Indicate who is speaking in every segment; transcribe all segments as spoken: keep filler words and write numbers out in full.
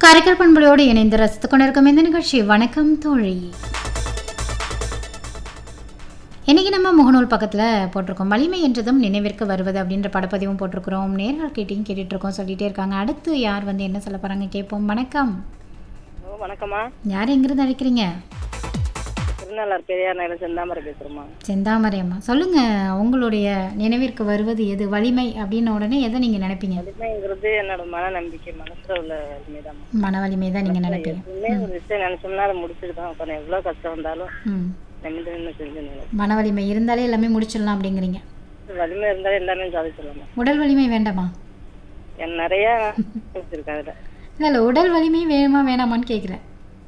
Speaker 1: காரைக்கால் பண்புகளோடு இணைந்து ரசித்துக் கொண்டிருக்கும் இந்த நிகழ்ச்சி வணக்கம் தோழி. இன்னைக்கு நம்ம முகநூல் பக்கத்தில் போட்டிருக்கோம், வலிமை என்றதும் நினைவிற்கு வருவது அப்படின்ற படப்பதிவும் போட்டிருக்கிறோம். நேர்கள் கேட்டையும் கேட்டுட்டு இருக்கோம், சொல்லிட்டே இருக்காங்க. அடுத்து யார் வந்து என்ன சொல்ல போறாங்க கேட்போம். வணக்கம்.
Speaker 2: வணக்கம்மா.
Speaker 1: யார் எங்கிருந்து அழைக்கிறீங்க?
Speaker 2: திருநள்ளார் பெரியார் நகர் செந்தாமரை பேசுறோமா.
Speaker 1: செந்தாமரை அம்மா, சொல்லுங்க. உங்களுடைய நினைவிற்கு வருவது எது? வலிமை அப்படின்ன உடனே எதை நீங்க நினைப்பீங்க?
Speaker 2: வலிமைங்கிறது என்னோட மன நம்பிக்கை, மனசுல உள்ள வலிமை தான்.
Speaker 1: மன வலிமை தான் நீங்க நினைப்பீங்க.
Speaker 2: எப்பவுமே ஒரு விஷயம் நினைச்சோம்னா அதை முடிச்சுட்டு தான் உட்காந்து, எவ்வளவு கஷ்டம் வந்தாலும் நிமிந்து நின்று செஞ்சு.
Speaker 1: மன வலிமை இருந்தாலே எல்லாமே முடிச்சிடலாம் அப்படிங்கிறீங்க.
Speaker 2: வலிமை இருந்தாலே எல்லாமே சாதிச்சிடலாமா.
Speaker 1: உடல் வலிமை வேண்டாமா?
Speaker 2: என் நிறைய வச்சிருக்காங்க.
Speaker 1: இல்லை இல்லை, உடல் வலிமை வேணுமா வேணாமான்னு கேட்குறேன்.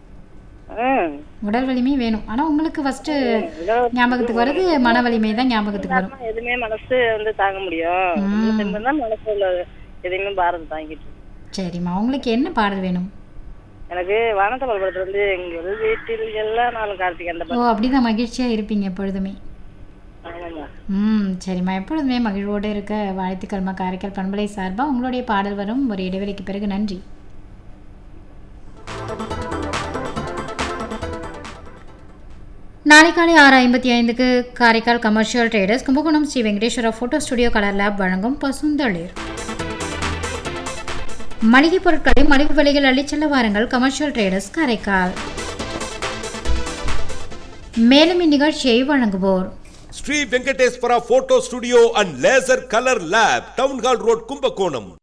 Speaker 1: உடல் வலிமை வேணும், ஆனா உங்களுக்கு ஃபர்ஸ்ட் ஞாபகத்துக்கு வருது மன வலிமை தான் ஞாபகத்துக்கு வரும்.
Speaker 2: எதுவுமே மனசு வந்து தாங்க முடியும், மனசு உள்ள எதையுமே பாரத தாங்கிட்டு. சரிம்மா,
Speaker 1: உங்களுக்கு என்ன பாடல் வேணும்?
Speaker 2: எனக்கு வானத்தமிழ் படத்துல வந்து எங்க வீட்டில் எல்லா நாளும் கார்த்திகை அந்த.
Speaker 1: ஓ, அப்படிதான் மகிழ்ச்சியா இருப்பீங்க எப்பொழுதுமே. ம், சரிம்மா, எப்பொழுதுமே மகிழ்வோடு இருக்க வாழ்த்துக்கள்மா. காரைக்கால் பண்பலை சார்பா உங்களுடைய பாடல் வரும் ஒரு இடைவெளிக்கு பிறகு. நன்றி. நாளை காலை ஆறு ஐம்பத்தி ஐந்துக்கு Karaikal commercial traders Kumbakonam Sri Venkateswara photo studio colour lab வழங்கும் பசுந்தளிர். மளிகை பொருட்களை மலிவு விலையில் அள்ளிச்செல்ல வாருங்கள் கமர்ஷியல் ட்ரேடர்ஸ் காரைக்கால். மேலும் இந்நிகழ்ச்சியை வழங்குவோர்
Speaker 3: Sri Venkateswara photo studio and laser colour lab, town hall road, Kumbakonam.